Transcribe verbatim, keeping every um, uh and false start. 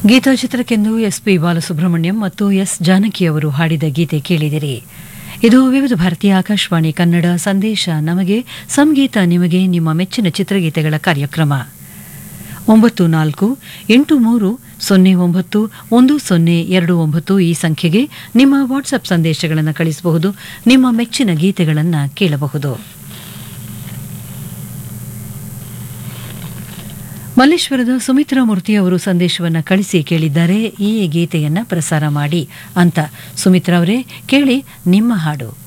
ಗೀತಚಿತ್ರಕ್ಕೆಂದು S P Balasubrahmanyam ಮತ್ತು S Janaki ಅವರು ಹಾಡಿದ ಗೀತೆ ಕೇಳಿದಿರಿ. ಇದು ವಿವಿಧ ಭಾರತೀಯ ಆಕಾಶವಾಣಿ ಕನ್ನಡ ಸಂದೇಶ ನಮಗೆ ಸಂಗೀತ ನಿಮಗೆ ನಿಮ್ಮ ಮೆಚ್ಚಿನ ಚಿತ್ರಗೀತೆಗಳ ಕಾರ್ಯಕ್ರಮ. ಒಂಬತ್ತು ನಾಲ್ಕು ಎಂಟು ಮೂರು ಸೊನ್ನೆ ಒಂಬತ್ತು ಒಂದು ಸೊನ್ನೆ ಎರಡು ಒಂಬತ್ತು ಈ ಸಂಖ್ಯೆಗೆ ನಿಮ್ಮ ವಾಟ್ಸ್ಆಪ್ ಸಂದೇಶಗಳನ್ನು ಕಳಿಸಬಹುದು. ನಿಮ್ಮ ಮೆಚ್ಚಿನ ಗೀತೆಗಳನ್ನು ಕೇಳಬಹುದು. ಮಲ್ಲೇಶ್ವರದ ಸುಮಿತ್ರಾ ಮೂರ್ತಿ ಅವರು ಸಂದೇಶವನ್ನು ಕಳಿಸಿ ಕೇಳಿದ್ದಾರೆ, ಈ ಗೀತೆಯನ್ನು ಪ್ರಸಾರ ಮಾಡಿ ಅಂತ. ಸುಮಿತ್ರಾ ಅವರೇ, ಕೇಳಿ ನಿಮ್ಮ ಹಾಡು.